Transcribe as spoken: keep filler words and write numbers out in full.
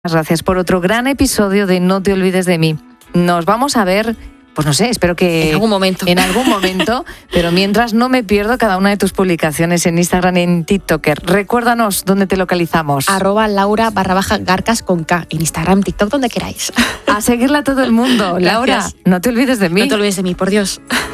Gracias por otro gran episodio de No te olvides de mí. Nos vamos a ver, pues no sé, espero que... En algún momento. En algún momento, pero mientras no me pierdo cada una de tus publicaciones en Instagram y en TikToker. Recuérdanos dónde te localizamos. Arroba Laura barra baja Garcas con K. En Instagram, TikTok, donde queráis. A seguirla todo el mundo. Laura, no te olvides de mí. No te olvides de mí, por Dios.